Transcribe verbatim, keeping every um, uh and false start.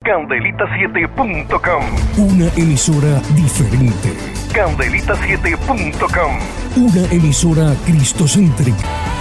Candelita siete punto com. Una emisora diferente. Candelita siete punto com. Una emisora cristocéntrica.